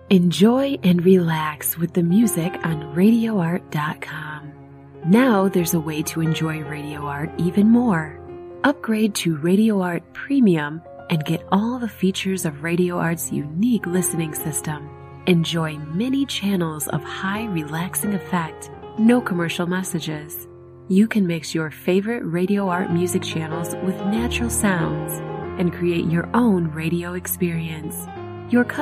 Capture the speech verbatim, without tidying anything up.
Enjoy and relax with the music on radio art dot com. Now there's a way to enjoy Radio Art even more. Upgrade to Radio Art Premium and get all the features of Radio Art's unique listening system. Enjoy many channels of high relaxing effect, no commercial messages. You can mix your favorite Radio Art music channels with natural sounds and create your own radio experience. Your